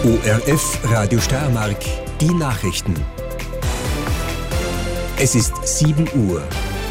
ORF Radio Steiermark, die Nachrichten. Es ist 7 Uhr.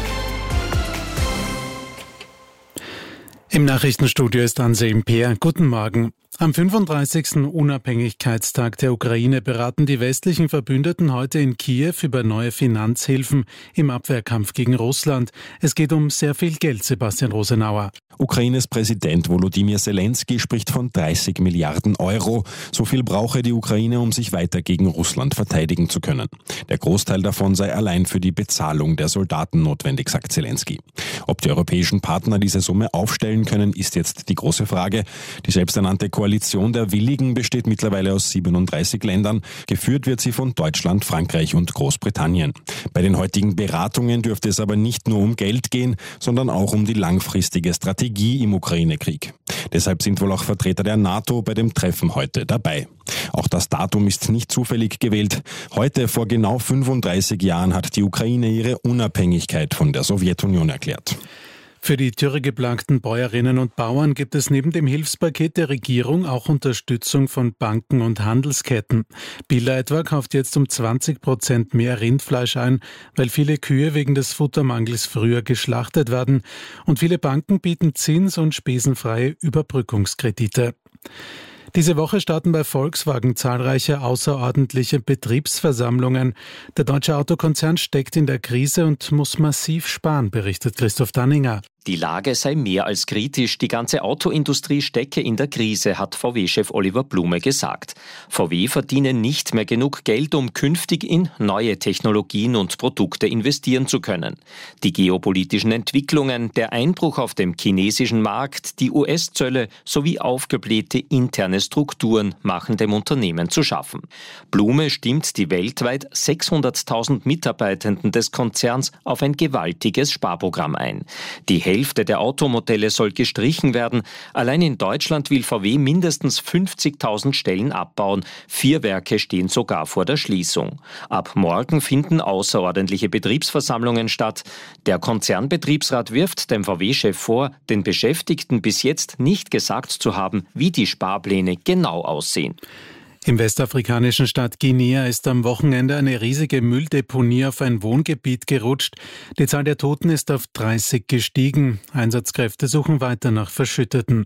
Im Nachrichtenstudio ist Anselm Peer. Guten Morgen. Am 35. Unabhängigkeitstag der Ukraine beraten die westlichen Verbündeten heute in Kiew über neue Finanzhilfen im Abwehrkampf gegen Russland. Es geht um sehr viel Geld, Sebastian Rosenauer. Ukraines Präsident Volodymyr Zelensky spricht von 30 Milliarden Euro. So viel brauche die Ukraine, um sich weiter gegen Russland verteidigen zu können. Der Großteil davon sei allein für die Bezahlung der Soldaten notwendig, sagt Zelensky. Ob die europäischen Partner diese Summe aufstellen können, ist jetzt die große Frage. Die selbsternannte Koalition der Willigen besteht mittlerweile aus 37 Ländern. Geführt wird sie von Deutschland, Frankreich und Großbritannien. Bei den heutigen Beratungen dürfte es aber nicht nur um Geld gehen, sondern auch um die langfristige Strategie im Ukraine-Krieg. Deshalb sind wohl auch Vertreter der NATO bei dem Treffen heute dabei. Auch das Datum ist nicht zufällig gewählt. Heute, vor genau 35 Jahren, hat die Ukraine ihre Unabhängigkeit von der Sowjetunion erklärt. Für die dürregeplagten Bäuerinnen und Bauern gibt es neben dem Hilfspaket der Regierung auch Unterstützung von Banken und Handelsketten. Billa etwa kauft jetzt um 20% mehr Rindfleisch ein, weil viele Kühe wegen des Futtermangels früher geschlachtet werden. Und viele Banken bieten zins- und spesenfreie Überbrückungskredite. Diese Woche starten bei Volkswagen zahlreiche außerordentliche Betriebsversammlungen. Der deutsche Autokonzern steckt in der Krise und muss massiv sparen, berichtet Christoph Danninger. Die Lage sei mehr als kritisch. Die ganze Autoindustrie stecke in der Krise, hat VW-Chef Oliver Blume gesagt. VW verdiene nicht mehr genug Geld, um künftig in neue Technologien und Produkte investieren zu können. Die geopolitischen Entwicklungen, der Einbruch auf dem chinesischen Markt, die US-Zölle sowie aufgeblähte interne Strukturen machen dem Unternehmen zu schaffen. Blume stimmt die weltweit 600.000 Mitarbeitenden des Konzerns auf ein gewaltiges Sparprogramm ein. Die Hälfte der Automodelle soll gestrichen werden. Allein in Deutschland will VW mindestens 50.000 Stellen abbauen. 4 Werke stehen sogar vor der Schließung. Ab morgen finden außerordentliche Betriebsversammlungen statt. Der Konzernbetriebsrat wirft dem VW-Chef vor, den Beschäftigten bis jetzt nicht gesagt zu haben, wie die Sparpläne genau aussehen. Im westafrikanischen Staat Guinea ist am Wochenende eine riesige Mülldeponie auf ein Wohngebiet gerutscht. Die Zahl der Toten ist auf 30 gestiegen. Einsatzkräfte suchen weiter nach Verschütteten.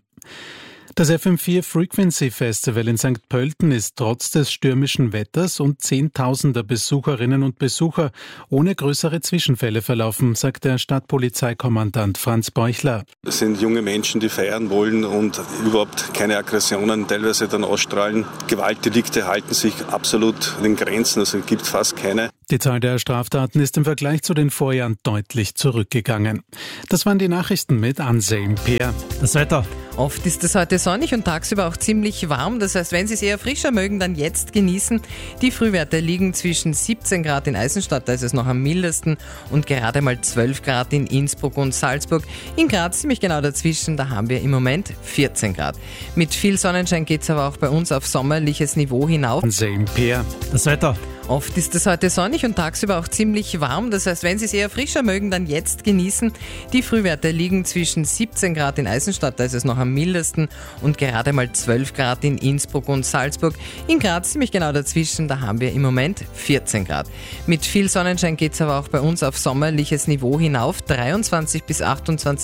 Das FM4 Frequency Festival in St. Pölten ist trotz des stürmischen Wetters und Zehntausender Besucherinnen und Besucher ohne größere Zwischenfälle verlaufen, sagt der Stadtpolizeikommandant Franz Beuchler. Es sind junge Menschen, die feiern wollen und überhaupt keine Aggressionen teilweise dann ausstrahlen. Gewaltdelikte halten sich absolut in den Grenzen, also es gibt fast keine. Die Zahl der Straftaten ist im Vergleich zu den Vorjahren deutlich zurückgegangen. Das waren die Nachrichten mit Anselm Peer. Das Wetter. Oft ist es heute sonnig und tagsüber auch ziemlich warm. Das heißt, wenn Sie es eher frischer mögen, dann jetzt genießen. Die Frühwerte liegen zwischen 17 Grad in Eisenstadt, da ist es noch am mildesten, und gerade mal 12 Grad in Innsbruck und Salzburg. In Graz ziemlich genau dazwischen, da haben wir im Moment 14 Grad. Mit viel Sonnenschein geht es aber auch bei uns auf sommerliches Niveau hinauf. Anselm Peer. Das Wetter. Oft ist es heute sonnig und tagsüber auch ziemlich warm. Das heißt, wenn Sie es eher frischer mögen, dann jetzt genießen. Die Frühwerte liegen zwischen 17 Grad in Eisenstadt, da ist es noch am mildesten, und gerade mal 12 Grad in Innsbruck und Salzburg. In Graz ziemlich genau dazwischen, da haben wir im Moment 14 Grad. Mit viel Sonnenschein geht es aber auch bei uns auf sommerliches Niveau hinauf. 23 bis 28